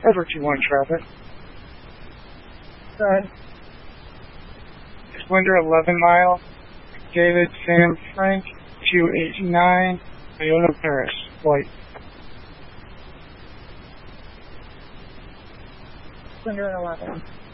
Over 21 traffic. Good. Splendor 11 mile. David Sam Frank 289. Toyota Paris. Flight. Splendor 11.